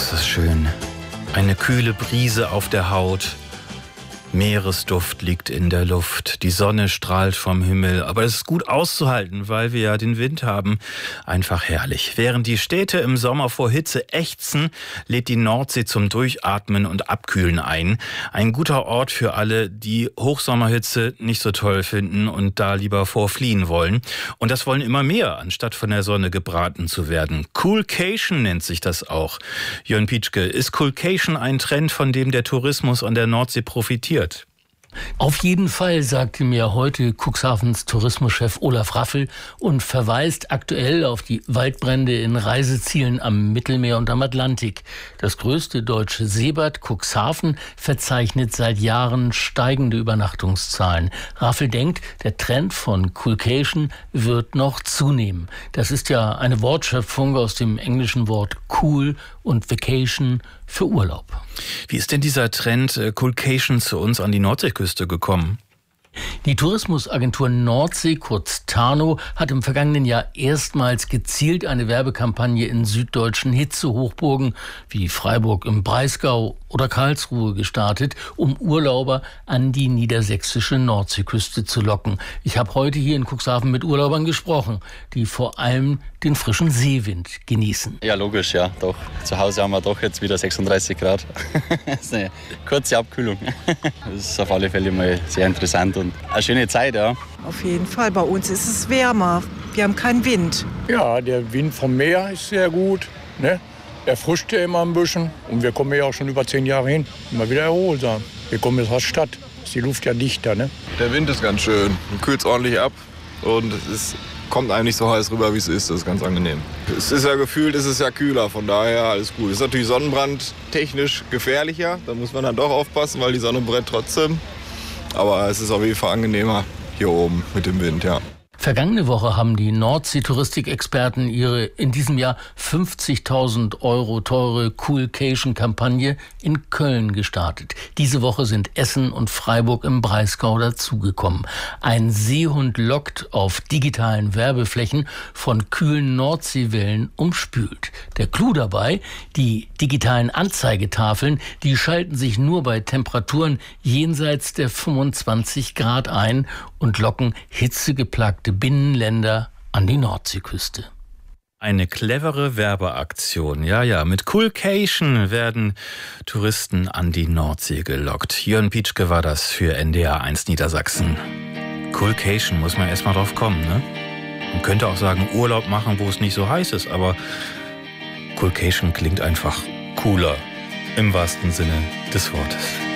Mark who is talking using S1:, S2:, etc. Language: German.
S1: ist das schön. Eine kühle Brise auf der Haut. Meeresduft liegt in der Luft, die Sonne strahlt vom Himmel, aber es ist gut auszuhalten, weil wir ja den Wind haben. Einfach herrlich. Während die Städte im Sommer vor Hitze ächzen, lädt die Nordsee zum Durchatmen und Abkühlen ein. Ein guter Ort für alle, die Hochsommerhitze nicht so toll finden und da lieber vorfliehen wollen. Und das wollen immer mehr, anstatt von der Sonne gebraten zu werden. Coolcation nennt sich das auch. Jörn Pietschke, ist Coolcation ein Trend, von dem der Tourismus an der Nordsee profitiert?
S2: Auf jeden Fall, sagte mir heute Cuxhavens Tourismuschef Olaf Raffel und verweist aktuell auf die Waldbrände in Reisezielen am Mittelmeer und am Atlantik. Das größte deutsche Seebad Cuxhaven verzeichnet seit Jahren steigende Übernachtungszahlen. Raffel denkt, der Trend von Coolcation wird noch zunehmen. Das ist ja eine Wortschöpfung aus dem englischen Wort cool und Vacation für Urlaub.
S1: Wie ist denn dieser Trend Coolcation zu uns an die Nordseeküste gekommen?
S2: Die Tourismusagentur Nordsee, kurz TARNO, hat im vergangenen Jahr erstmals gezielt eine Werbekampagne in süddeutschen Hitzehochburgen wie Freiburg im Breisgau oder Karlsruhe gestartet, um Urlauber an die niedersächsische Nordseeküste zu locken. Ich habe heute hier in Cuxhaven mit Urlaubern gesprochen, die vor allem den frischen Seewind genießen.
S3: Ja, logisch, ja, doch. Zu Hause haben wir doch jetzt wieder 36 Grad. Das ist eine kurze Abkühlung. Das ist auf alle Fälle mal sehr interessant und eine schöne Zeit, ja.
S4: Auf jeden Fall, bei uns ist es wärmer. Wir haben keinen Wind.
S5: Ja, der Wind vom Meer ist sehr gut, ne? Erfrischt ja immer ein bisschen. Und wir kommen ja auch schon über 10 Jahre hin. Immer wieder erholsam. Wir kommen jetzt aus der Stadt. Ist die Luft ja dichter, ne?
S6: Der Wind ist ganz schön. Kühlt es ordentlich ab. Und es kommt einem nicht so heiß rüber, wie es ist. Das ist ganz angenehm. Es ist ja gefühlt, es ist ja kühler. Von daher alles gut. Es ist natürlich sonnenbrandtechnisch gefährlicher. Da muss man dann doch aufpassen, weil die Sonne brennt trotzdem. Aber es ist auf jeden Fall angenehmer hier oben mit dem Wind, ja.
S2: Vergangene Woche haben die Nordsee-Touristikexperten ihre in diesem Jahr 50.000 € teure Coolcation-Kampagne in Köln gestartet. Diese Woche sind Essen und Freiburg im Breisgau dazugekommen. Ein Seehund lockt auf digitalen Werbeflächen von kühlen Nordseewellen umspült. Der Clou dabei, die digitalen Anzeigetafeln, die schalten sich nur bei Temperaturen jenseits der 25 Grad ein und locken hitzegeplagte Binnenländer an die Nordseeküste.
S1: Eine clevere Werbeaktion. Ja, mit Coolcation werden Touristen an die Nordsee gelockt. Jörn Pietschke war das für NDR 1 Niedersachsen. Coolcation, muss man erstmal drauf kommen, ne? Man könnte auch sagen, Urlaub machen, wo es nicht so heiß ist, aber Coolcation klingt einfach cooler, im wahrsten Sinne des Wortes.